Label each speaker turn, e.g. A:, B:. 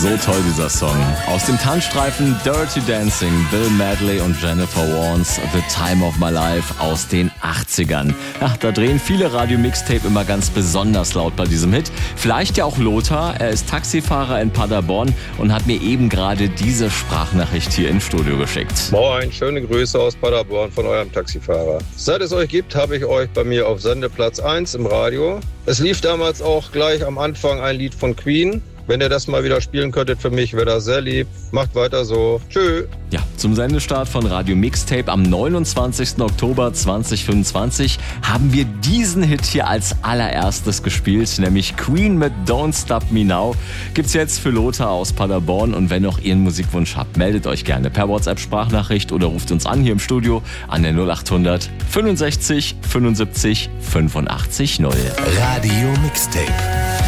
A: So toll dieser Song. Aus dem Tanzstreifen Dirty Dancing, Bill Medley und Jennifer Warnes, The Time of My Life aus den 80ern. Ja, da drehen viele Radio-Mixtape immer ganz besonders laut bei diesem Hit. Vielleicht ja auch Lothar, er ist Taxifahrer in Paderborn und hat mir eben gerade diese Sprachnachricht hier ins Studio geschickt.
B: Moin, schöne Grüße aus Paderborn von eurem Taxifahrer. Seit es euch gibt, habe ich euch bei mir auf Sendeplatz 1 im Radio. Es lief damals auch gleich am Anfang ein Lied von Queen. Wenn ihr das mal wieder spielen könntet für mich, wäre das sehr lieb. Macht weiter so. Tschö.
A: Ja, zum Sendestart von Radio Mixtape am 29. Oktober 2025 haben wir diesen Hit hier als allererstes gespielt, nämlich Queen mit Don't Stop Me Now. Gibt's jetzt für Lothar aus Paderborn, und wenn auch ihr einen Musikwunsch habt, meldet euch gerne per WhatsApp-Sprachnachricht oder ruft uns an hier im Studio an der 0800 65 75 85 0.
C: Radio Mixtape.